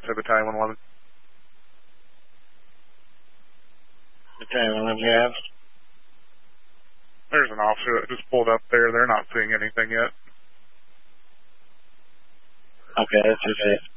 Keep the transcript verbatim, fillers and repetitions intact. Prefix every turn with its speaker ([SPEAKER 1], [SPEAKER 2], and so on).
[SPEAKER 1] to Battalion one eleven.
[SPEAKER 2] Battalion one eleven, you have?
[SPEAKER 1] There's an officer that just pulled up there. They're not seeing anything yet.
[SPEAKER 2] Okay, that's okay.